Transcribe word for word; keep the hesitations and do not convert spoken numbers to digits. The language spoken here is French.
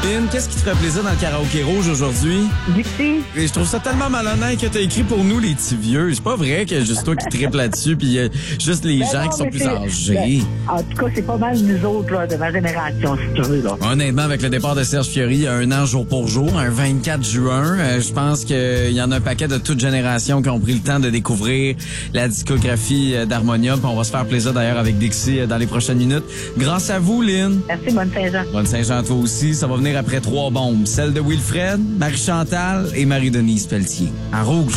Lynn, qu'est-ce qui te ferait plaisir dans le karaoké rouge aujourd'hui? Dixie. Et je trouve ça tellement malhonnête que t'as écrit pour nous, les petits vieux. C'est pas vrai que juste toi qui tripes là-dessus, puis euh, juste les Ben gens non, qui sont mais plus c'est- âgés. ben, en tout cas, c'est pas mal nous autres, là, de ma génération, si tu veux, là. Honnêtement, avec le départ de Serge Fiori, il y a un an jour pour jour, un vingt-quatre juin, euh, je pense qu'il y en a un paquet de toute génération qui ont pris le temps de découvrir la discographie euh, d'Harmonia. Puis on va se faire plaisir d'ailleurs avec Dixie euh, dans les prochaines minutes. Grâce à vous, Lynn. Merci, bonne Saint-Jean. Bonne Saint-Jean à toi aussi. Ça va venir après trois bombes. Celle de Wilfred, Marie-Chantal et Marie-Denise Pelletier. À Rouge.